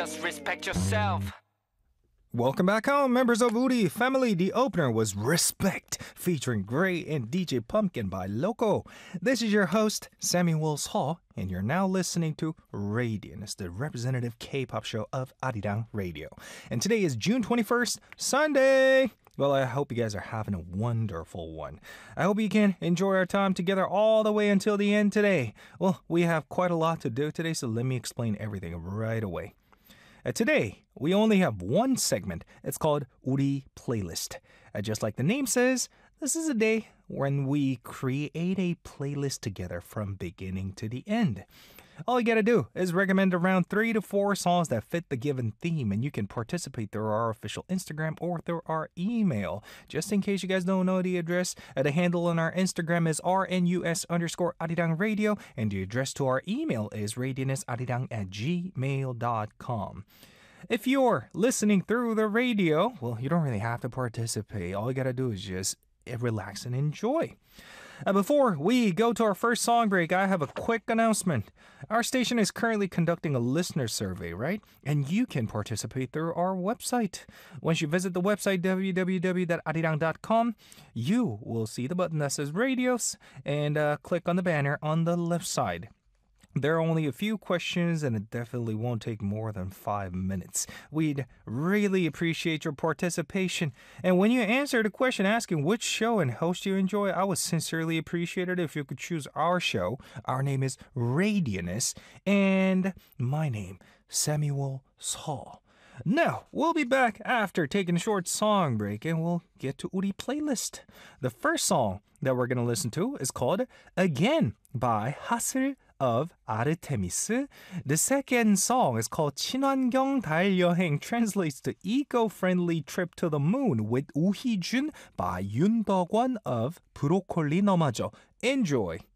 just respect yourself. Welcome back home, members of Uri family. The opener was Respect, featuring Gray and DJ Pumpkin by Loco. This is your host, Samuel Seo, and you're now listening to Radiance, the representative K-pop show of Arirang Radio. And today is June 21st, Sunday. Well, I hope you guys are having a wonderful one. I hope you can enjoy our time together all the way until the end today. Well, we have quite a lot to do today, so let me explain everything right away. Today, we only have one segment. It's called Uri Playlist. Just like the name says, this is a day when we create a playlist together from beginning to the end. All you gotta do is recommend around 3 to 4 songs that fit the given theme, and you can participate through our official Instagram or through our email. Just in case you guys don't know the address, the handle on our Instagram is rnus_Arirang Radio, and the address to our email is radianusarirang@gmail.com. If you're listening through the radio, well, you don't really have to participate. All you gotta do is just relax and enjoy. Before we go to our first song break, I have a quick announcement. Our station is currently conducting a listener survey, right? And you can participate through our website. Once you visit the website, www.arirang.com, you will see the button that says radios and click on the banner on the left side. There are only a few questions, and it definitely won't take more than 5 minutes. We'd really appreciate your participation. And when you answer the question asking which show and host you enjoy, I would sincerely appreciate it if you could choose our show. Our name is Radiance, and my name, Samuel Seo. Now, we'll be back after taking a short song break, and we'll get to Uri Playlist. The first song that we're going to listen to is called Again by Hassel of Artemis. The second song is called 친환경 달여행, translates to eco-friendly trip to the moon, with 우희준 by Yoon Do-kwon of 브로콜리 너마저. Enjoy!